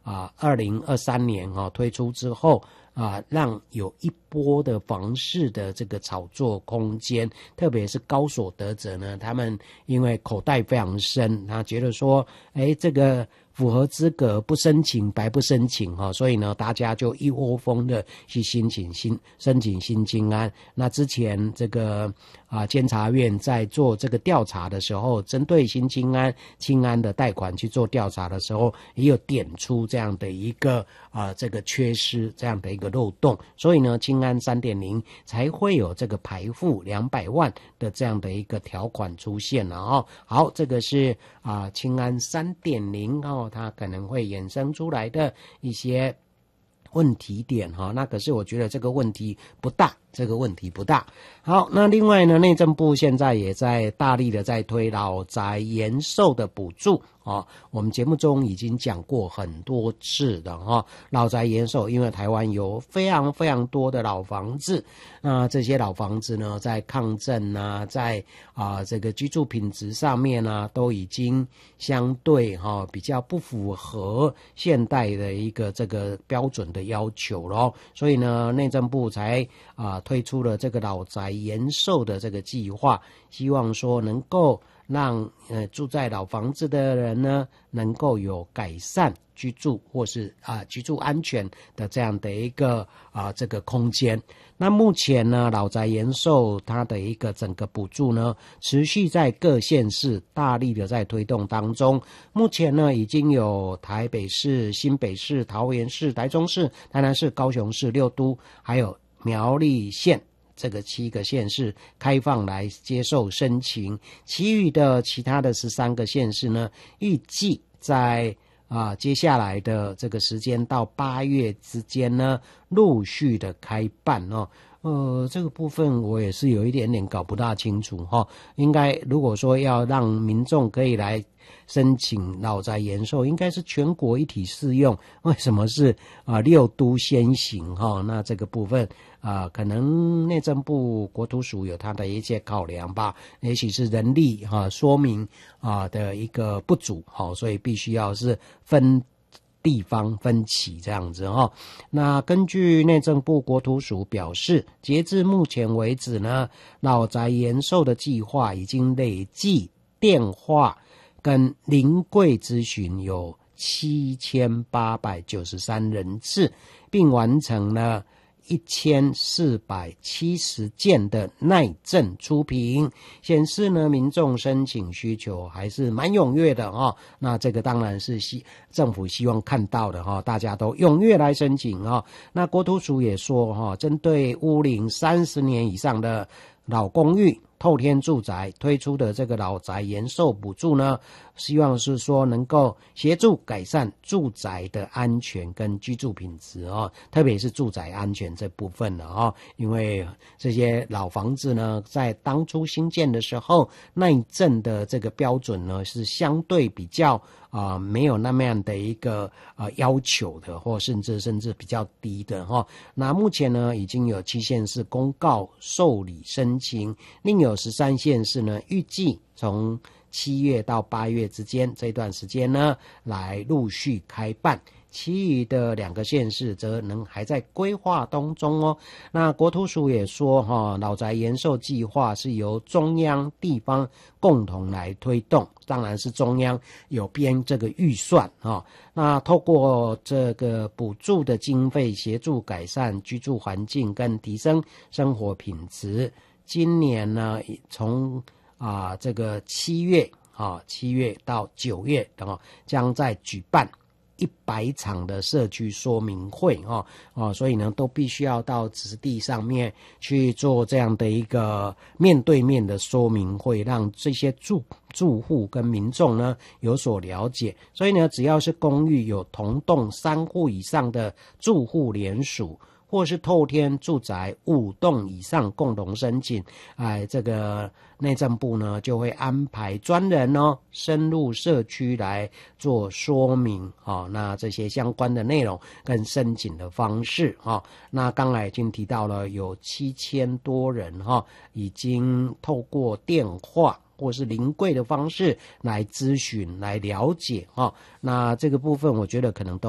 2023年推出之后让有一波的房市的这个炒作空间，特别是高所得者呢，他们因为口袋非常深，他觉得说这个符合资格不申请白不申请所以呢大家就一窝蜂的去申请新青安。那之前这个监察院在做这个调查的时候，针对新青安的贷款去做调查的时候，也有点出这样的一个这个缺失，这样的一个漏洞，所以呢青安 3.0 才会有这个排付200万的这样的一个条款出现了好，这个是青安 3.0 它可能会衍生出来的一些问题点那可是我觉得这个问题不大。好，那另外呢，内政部现在也在大力的在推老宅延寿的补助我们节目中已经讲过很多次的老宅延寿，因为台湾有非常非常多的老房子，那这些老房子呢，在抗震在这个居住品质上面都已经相对比较不符合现代的一个这个标准的要求咯，所以呢，内政部才推出了这个老宅延寿的这个计划，希望说能够让住在老房子的人呢，能够有改善居住或是居住安全的这样的一个这个空间。那目前呢，老宅延寿它的一个整个补助呢，持续在各县市大力的在推动当中。目前呢，已经有台北市、新北市、桃园市、台中市、台南市、高雄市、六都，还有苗栗县这个7个县市开放来接受申请，其他的13个县市呢，预计在接下来的这个时间到8月之间呢，陆续的开办这个部分我也是有一点点搞不大清楚应该如果说要让民众可以来申请老宅延寿，应该是全国一体适用，为什么是6都先行那这个部分可能内政部国土署有它的一些考量吧，也许是人力说明的一个不足所以必须要是分地方分期这样子那根据内政部国土署表示，截至目前为止呢，老宅延寿的计划已经累计电话跟临柜咨询有7893人次，并完成了1470件的耐震初评，显示呢民众申请需求还是蛮踊跃的那这个当然是政府希望看到的大家都踊跃来申请那国土署也说针对屋龄30年以上的老公寓透天住宅推出的这个老宅延寿补助呢，希望是说能够协助改善住宅的安全跟居住品质特别是住宅安全这部分因为这些老房子呢，在当初新建的时候，耐震的这个标准呢是相对比较没有那么样的一个要求的，或甚至比较低的那目前呢，已经有7县市公告受理申请，另有13县市呢，预计从7月到8月之间这段时间呢，来陆续开办。其余的2个县市则还在规划当中那国土署也说老宅延寿计划是由中央地方共同来推动，当然是中央有编这个预算那透过这个补助的经费，协助改善居住环境跟提升生活品质。今年呢，从这个7月到9月将在举办100场的社区说明会所以呢都必须要到实地上面去做这样的一个面对面的说明会，让这些住户跟民众呢有所了解。所以呢，只要是公寓有同栋3户以上的住户联署，或是透天住宅5栋以上共同申请，这个内政部呢就会安排专人深入社区来做说明那这些相关的内容跟申请的方式那刚才已经提到了有7000多人已经透过电话或是临柜的方式来咨询来了解那这个部分我觉得可能都